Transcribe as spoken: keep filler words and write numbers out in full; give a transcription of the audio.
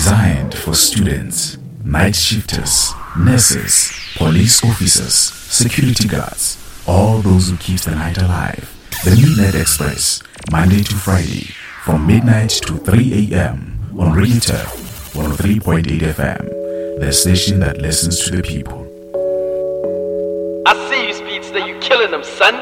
Designed for students, night shifters, nurses, police officers, security guards, all those who keep the night alive. The Midnight Express, Monday to Friday, from midnight to three a.m. on Radio Turf one oh three point eight F M, the station that listens to the people. I see you, Speedster, you killing them, son.